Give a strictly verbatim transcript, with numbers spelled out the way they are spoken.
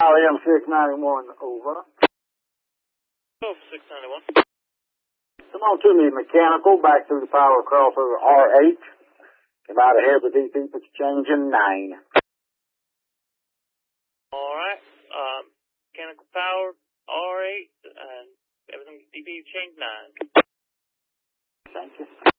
R M six ninety-one, over. Oh, six ninety-one. Come on to me, mechanical, back through the power crossover R eight. Come out ahead of the D P, put your change in nine. Alright, um, mechanical power, R eight, and everything D P change nine. Thank you.